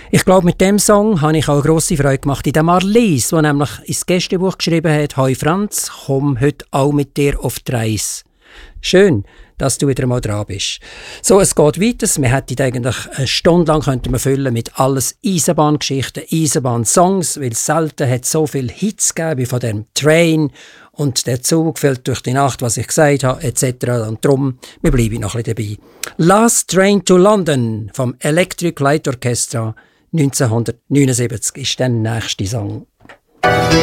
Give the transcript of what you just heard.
Ich glaube, mit dem Song habe ich auch eine grosse Freude gemacht in der Marlies, die nämlich ins Gästebuch geschrieben hat: «Hoi Franz, komm heute auch mit dir auf die Reise.» Schön, dass du wieder mal dran bist. So, es geht weiter. Wir hätten eigentlich eine Stunde lang könnten wir füllen mit alles Eisenbahngeschichten, Eisenbahn-Songs, weil selten hat so viele Hits gegeben wie von dem Train und der Zug fällt durch die Nacht, was ich gesagt habe, etc. Und darum, wir bleiben noch ein bisschen dabei. «Last Train to London» vom Electric Light Orchestra 1979 ist der nächste Song.